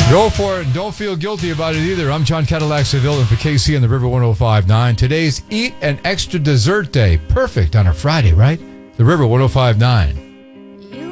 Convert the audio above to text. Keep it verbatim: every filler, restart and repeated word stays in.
Go for it and don't feel guilty about it either. I'm John Cadillac Seville and for K C on the River one oh five point nine. Today's Eat an Extra Dessert Day. Perfect on a Friday, right? The River one oh five point nine.